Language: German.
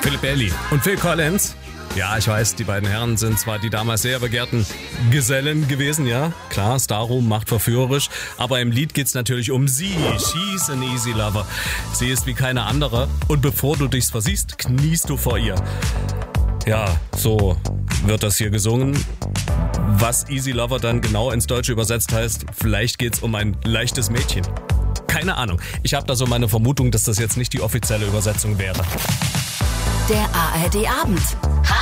Philipp Bailey und Phil Collins. Ja, ich weiß, die beiden Herren sind zwar die damals sehr begehrten Gesellen gewesen, ja. Klar, Starruhm macht verführerisch, aber im Lied geht's natürlich um sie. She's an easy lover. Sie ist wie keine andere und bevor du dich's versiehst, kniest du vor ihr. Ja, so wird das hier gesungen. Was Easy Lover dann genau ins Deutsche übersetzt heißt, vielleicht geht's um ein leichtes Mädchen. Keine Ahnung. Ich habe da so meine Vermutung, dass das jetzt nicht die offizielle Übersetzung wäre. Der ARD Abend.